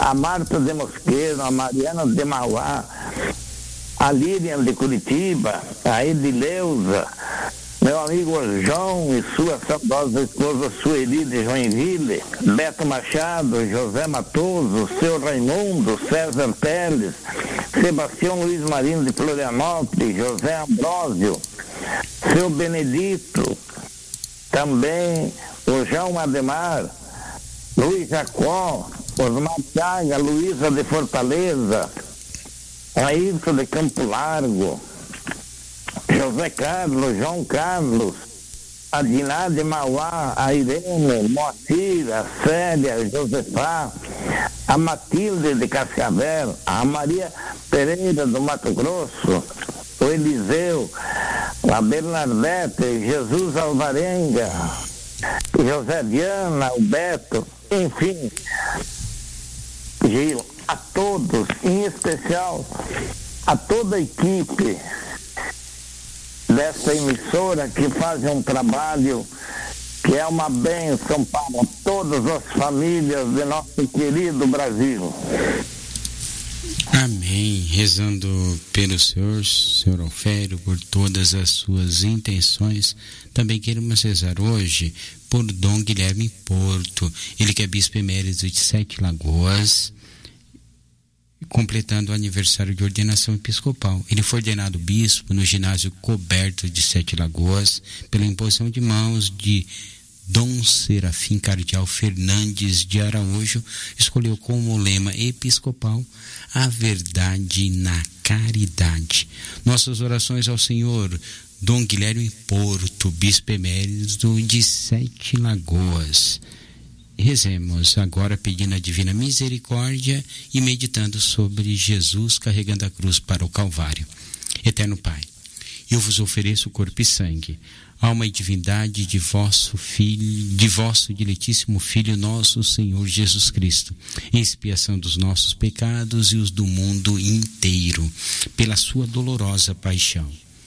a Marta de Mosqueiro, a Mariana de Mauá, a Lilian de Curitiba, a Edileuza, meu amigo João e sua saudosa esposa Sueli de Joinville, Beto Machado, José Matoso, seu Raimundo, César Teles, Sebastião Luiz Marinho de Florianópolis, José Ambrósio, seu Benedito, também o João Ademar, Luiz Jacó, Osmar Chaga, Luísa de Fortaleza, Ayrton de Campo Largo, José Carlos, João Carlos, a Diná de Mauá, a Irene, Moacir, a Célia, a Josefá, a Matilde de Cascavel, a Maria Pereira do Mato Grosso, o Eliseu, a Bernadette, Jesus Alvarenga, José Diana, o Beto, enfim, Gil, a todos, em especial a toda a equipe dessa emissora que faz um trabalho que é uma bênção para todas as famílias de nosso querido Brasil. Amém. Rezando pelo senhor Alfério, por todas as suas intenções. Também queremos rezar hoje por Dom Guilherme Porto, ele que é bispo emérito de Sete Lagoas, completando o aniversário de ordenação episcopal. Ele foi ordenado bispo no ginásio coberto de Sete Lagoas pela imposição de mãos de Dom Serafim Cardeal Fernandes de Araújo. Escolheu como lema episcopal a verdade na caridade. Nossas orações ao Senhor Dom Guilherme Porto, bispo emérito de Sete Lagoas. Rezemos agora pedindo a divina misericórdia e meditando sobre Jesus carregando a cruz para o Calvário. Eterno Pai, eu vos ofereço o corpo e sangue, alma e divindade de vosso Filho, de vosso diletíssimo Filho, nosso Senhor Jesus Cristo, em expiação dos nossos pecados e os do mundo inteiro, pela sua dolorosa paixão.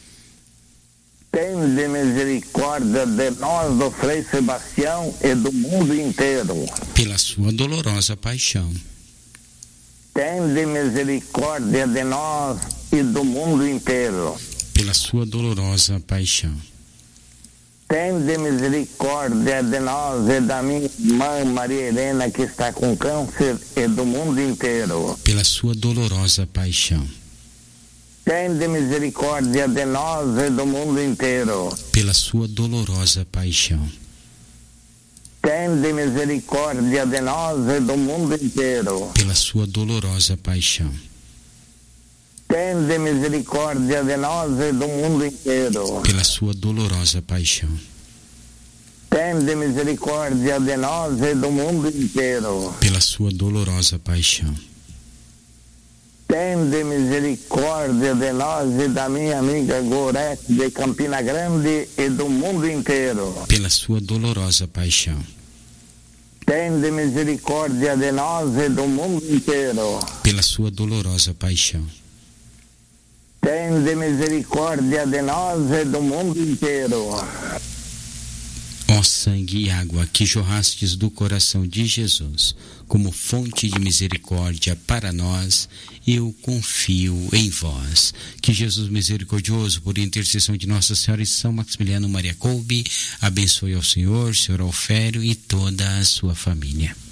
Tende misericórdia de nós, do Frei Sebastião, e do mundo inteiro. Pela sua dolorosa paixão. Tende misericórdia de nós e do mundo inteiro. Pela sua dolorosa paixão. Tende misericórdia de nós e da minha irmã Maria Helena, que está com câncer, e do mundo inteiro. Pela sua dolorosa paixão. Tende misericórdia de nós e do mundo inteiro. Pela sua dolorosa paixão. Tende misericórdia de nós e do mundo inteiro. Pela sua dolorosa paixão. Tende misericórdia de nós e do mundo inteiro. Pela sua dolorosa paixão. Tende misericórdia de nós e do mundo inteiro. Pela sua dolorosa paixão. Tende misericórdia de nós e da minha amiga Gorete de Campina Grande e do mundo inteiro. Pela sua dolorosa paixão. Tende misericórdia de nós e do mundo inteiro. Pela sua dolorosa paixão. Tende misericórdia de nós e do mundo inteiro. Ó sangue e água que jorrastes do coração de Jesus, como fonte de misericórdia para nós, eu confio em vós. Que Jesus misericordioso, por intercessão de Nossa Senhora e São Maximiliano Maria Kolbe, abençoe ao Senhor Alfério e toda a sua família.